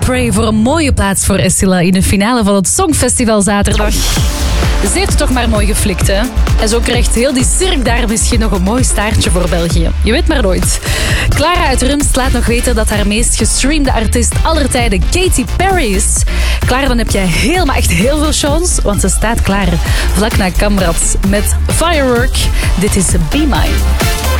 Pray voor een mooie plaats voor Estila in de finale van het Songfestival zaterdag. Ze heeft toch maar mooi geflikt, hè? En zo krijgt heel die cirk daar misschien nog een mooi staartje voor België. Je weet maar nooit. Clara uit Rumst laat nog weten dat haar meest gestreamde artiest aller tijden Katy Perry is. Clara, dan heb jij echt heel veel chance, want ze staat klaar vlak na Kamrat met Firework. Dit is Be Mine.